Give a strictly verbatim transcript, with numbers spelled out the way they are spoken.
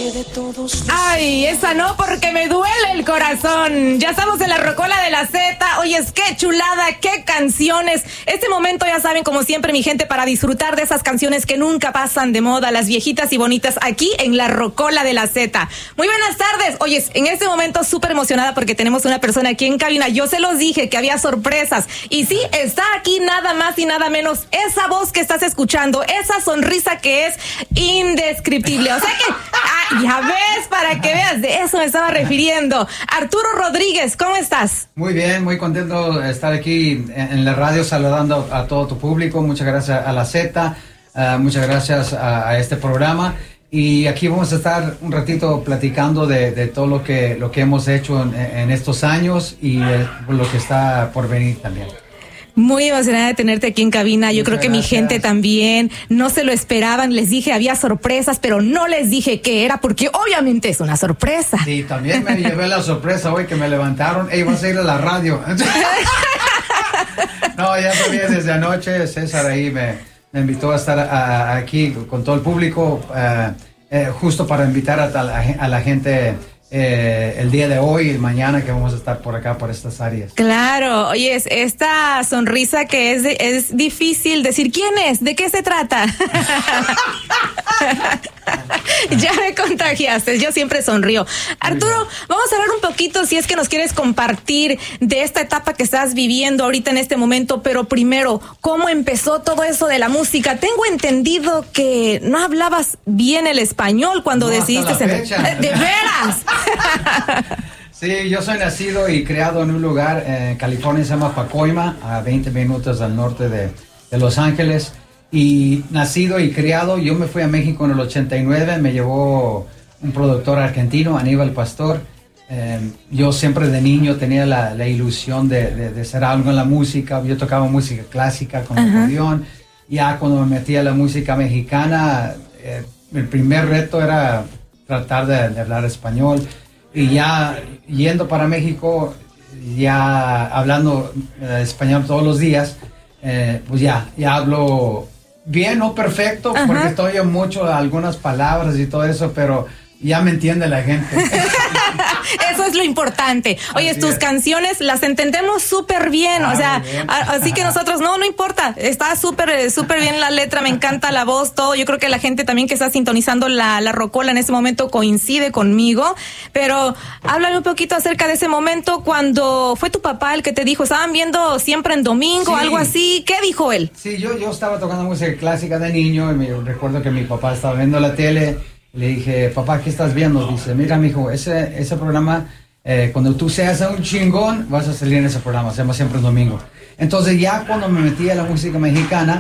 Ay, esa no, porque me duele el corazón. Ya estamos en la Rocola de la Z. Oye, es qué chulada, qué canciones. Este momento, ya saben, como siempre, mi gente, para disfrutar de esas canciones que nunca pasan de moda, las viejitas y bonitas, aquí en la Rocola de la Z. Muy buenas tardes. Oye, en este momento súper emocionada porque tenemos una persona aquí en cabina. Yo se los dije que había sorpresas. Y sí, está aquí nada más y nada menos esa voz que estás escuchando, esa sonrisa que es indescriptible. O sea que, ah, ya ves, para que veas, de eso me estaba refiriendo. Arturo Rodríguez, ¿cómo estás? Muy bien, muy contento de estar aquí en la radio saludando a todo tu público. Muchas gracias a la Z, uh, muchas gracias a, a este programa. Y aquí vamos a estar un ratito platicando de, de todo lo que, lo que hemos hecho en, en estos años y eh, lo que está por venir también. Muy emocionada de tenerte aquí en cabina. Yo Muchas creo que gracias. mi gente también no se lo esperaban. Les dije había sorpresas, pero no les dije qué era porque obviamente es una sorpresa. Sí, también me llevé la sorpresa hoy que me levantaron. Ey, vas a ir a la radio. No, ya sabía desde anoche. César ahí me, me invitó a estar a, a aquí con todo el público, uh, eh, justo para invitar a, a, la, a la gente. Eh, el día de hoy y mañana que vamos a estar por acá, por estas áreas. Claro, oye, es esta sonrisa que es, de, es difícil decir quién es, de qué se trata. Ya me contagiaste, yo siempre sonrío. Arturo, vamos a hablar un poquito, si es que nos quieres compartir de esta etapa que estás viviendo ahorita en este momento, pero primero, ¿cómo empezó todo eso de la música? Tengo entendido que no hablabas bien el español cuando No, decidiste hasta la ser... fecha. ¿De veras? Sí, yo soy nacido y criado en un lugar en California, se llama Pacoima, a veinte minutos al norte de, de Los Ángeles. Y nacido y criado, yo me fui a México en el ochenta y nueve, me llevó un productor argentino, Aníbal Pastor. Eh, yo siempre de niño tenía la, la ilusión de, de, de hacer algo en la música. Yo tocaba música clásica con el acordeón. Ya cuando me metí a la música mexicana, eh, el primer reto era tratar de, de hablar español. Y ya yendo para México, ya hablando eh, español todos los días, eh, pues ya, ya hablo bien, no perfecto, Ajá. porque estoy en mucho algunas palabras y todo eso, pero ya me entiende la gente. Eso es lo importante. Oye, Así tus es. canciones las entendemos súper bien, Ah, o sea, muy bien. a- así que nosotros, no, no importa, está súper, eh, súper bien la letra, me encanta la voz, todo. Yo creo que la gente también que está sintonizando la, la Rocola en este momento coincide conmigo, pero háblame un poquito acerca de ese momento cuando fue tu papá el que te dijo, estaban viendo siempre en domingo, Sí. algo así, ¿qué dijo él? Sí, yo, yo estaba tocando música clásica de niño y me recuerdo que mi papá estaba viendo la tele. Le dije, papá, ¿qué estás viendo? Dice, mira, mijo, ese, ese programa, eh, cuando tú seas un chingón, vas a salir en ese programa, hacemos siempre un domingo. Entonces ya cuando me metí a la música mexicana,